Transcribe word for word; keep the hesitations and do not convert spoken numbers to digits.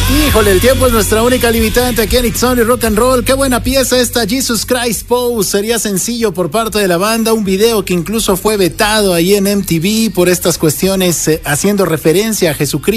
Híjole, el tiempo es nuestra única limitante aquí en It's Only Rock and Roll. Qué buena pieza esta Jesus Christ Pose. Sería sencillo por parte de la banda, un video que incluso fue vetado ahí en M T V por estas cuestiones, eh, haciendo referencia a Jesucristo.